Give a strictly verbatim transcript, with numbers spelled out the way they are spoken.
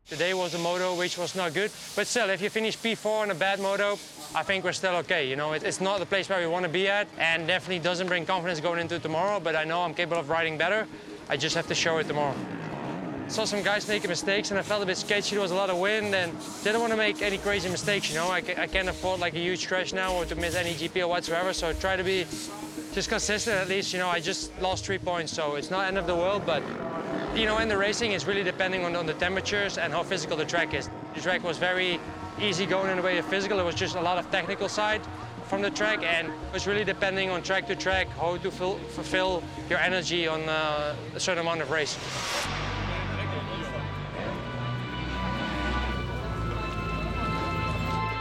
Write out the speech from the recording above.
Today was a moto which was not good, but still, if you finish P four on a bad moto, I think we're still okay. You know, it, it's not the place where we want to be at, and definitely doesn't bring confidence going into tomorrow, but I know I'm capable of riding better. I just have to show it tomorrow. Saw some guys making mistakes, and I felt a bit sketchy. There was a lot of wind, and didn't want to make any crazy mistakes, you know. I, I can't afford like a huge crash now or to miss any G P or whatsoever, so try to be just consistent at least. You know, I just lost three points, so it's not end of the world, but you know, in the racing, it's really depending on, on the temperatures and how physical the track is. The track was very easy going in the way of physical. It was just a lot of technical side from the track, and it's really depending on track to track how to ful fulfill your energy on uh, a certain amount of race.